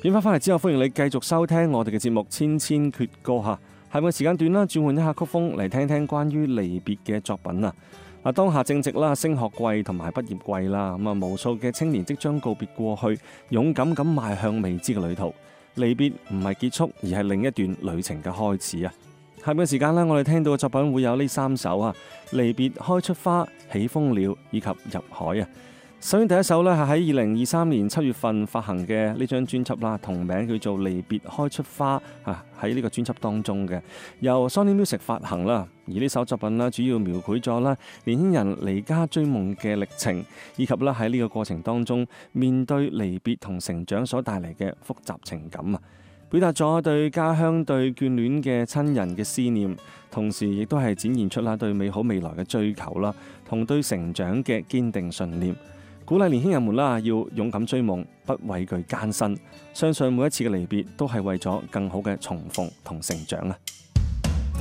片翻嚟之後，歡迎你繼續收聽我哋嘅節目《千千闕歌》嚇。下面嘅時間段啦，轉換一下曲風嚟聽聽關於離別嘅作品啊！嗱，當下正值啦升學季同埋畢業季啦，咁啊無數嘅青年即將告別過去，勇敢咁邁向未知嘅旅途。離別唔係結束，而係另一段旅程嘅開始啊！下面嘅時間啦，我哋聽到嘅作品會有呢3首啊：離別、開出花、起風了以及入海啊！首先第一首呢，係喺2023年7月份發行嘅呢張專輯啦，同名叫做《離別開出花》啊，喺呢個專輯當中嘅，由 Sony Music 發行啦。而呢首作品呢，主要描繪咗啦年輕人離家追夢嘅歷程，以及啦喺呢個過程當中面對離別同成長所帶嚟嘅複雜情感啊，表達咗對家鄉、對眷戀嘅親人嘅思念，同時亦都係展現出啦對美好未來嘅追求啦，同對成長嘅堅定信念。鼓勵年輕人們啦，要勇敢追夢，不畏懼艱辛，相信每一次嘅離別都係為咗更好嘅重逢同成長啊！